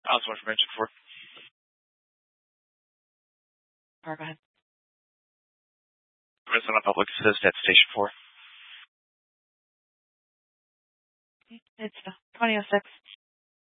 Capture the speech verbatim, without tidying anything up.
Also information for. Or go ahead. Resident Public Assist at Station four. It's twenty oh six.